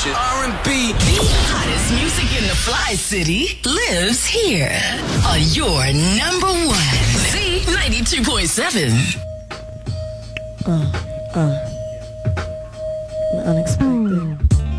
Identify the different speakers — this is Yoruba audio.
Speaker 1: shit. R&B.
Speaker 2: The hottest music in the Fly City lives here on your number one. Z92.7.
Speaker 3: Unexpected.